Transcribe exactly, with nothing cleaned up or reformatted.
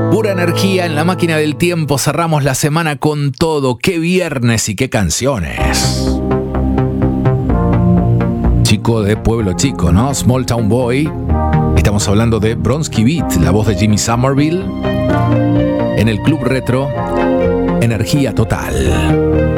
Pura energía en la máquina del tiempo. Cerramos la semana con todo. ¡Qué viernes y qué canciones! Chico de pueblo chico, ¿no? Small Town Boy. Estamos hablando de Bronski Beat, la voz de Jimmy Somerville. En el Club Retro, energía total.